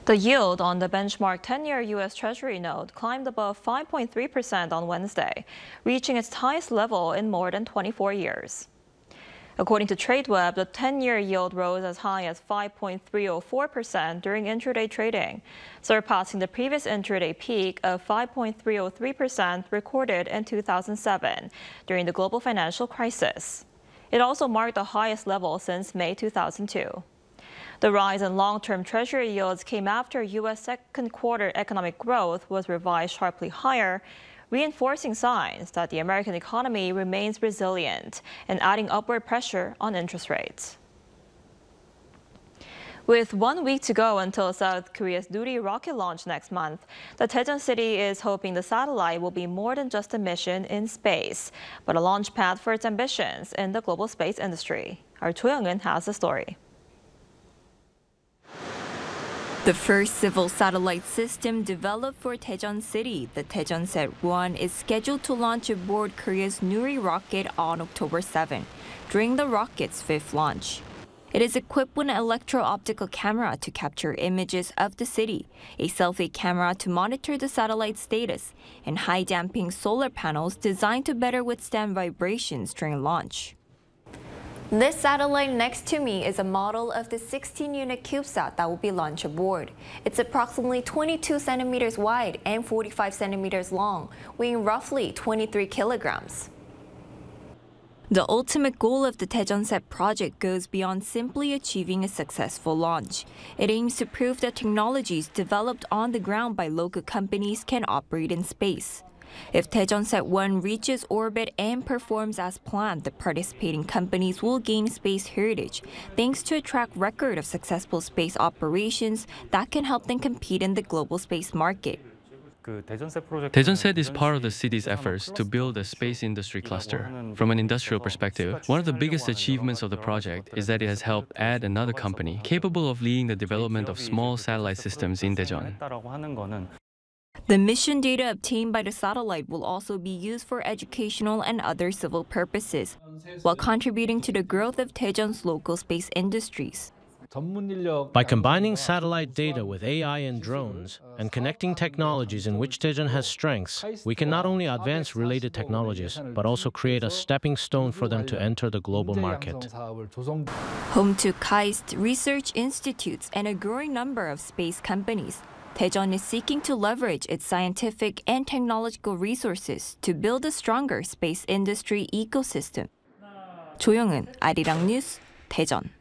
The yield on the benchmark 10-year U.S. Treasury note climbed above 5.3% on Wednesday, reaching its highest level in more than 24 years. According to TradeWeb, the 10-year yield rose as high as 5.304% during intraday trading, surpassing the previous intraday peak of 5.303% recorded in 2007 during the global financial crisis. It also marked the highest level since May 2002. The rise in long-term Treasury yields came after U.S. second quarter economic growth was revised sharply higher, reinforcing signs that the American economy remains resilient and adding upward pressure on interest rates. With 1 week to go until South Korea's Nuri rocket launch next month, the Daejeon city is hoping the satellite will be more than just a mission in space, but a launch pad for its ambitions in the global space industry. Our Cho Young-eun has the story. The first civil satellite system developed for Daejeon City, the Daejeonset-1, is scheduled to launch aboard Korea's Nuri rocket on October 7, during the rocket's fifth launch. It is equipped with an electro-optical camera to capture images of the city, a selfie camera to monitor the satellite's status, and high-damping solar panels designed to better withstand vibrations during launch. This satellite next to me is a model of the 16-unit CubeSat that will be launched aboard. It's approximately 22 centimeters wide and 45 centimeters long, weighing roughly 23 kilograms. The ultimate goal of the Daejeonset project goes beyond simply achieving a successful launch. It aims to prove that technologies developed on the ground by local companies can operate in space. If Daejeonset-1 reaches orbit and performs as planned, the participating companies will gain space heritage, thanks to a track record of successful space operations that can help them compete in the global space market. Daejeonset is part of the city's efforts to build a space industry cluster. From an industrial perspective, one of the biggest achievements of the project is that it has helped add another company capable of leading the development of small satellite systems in Daejeon. The mission data obtained by the satellite will also be used for educational and other civil purposes, while contributing to the growth of Daejeon's local space industries. By combining satellite data with AI and drones, and connecting technologies in which Daejeon has strengths, we can not only advance related technologies, but also create a stepping stone for them to enter the global market. Home to KAIST, research institutes, and a growing number of space companies, Daejeon is seeking to leverage its scientific and technological resources to build a stronger space industry ecosystem. Cho Young-eun, Arirang News, Daejeon.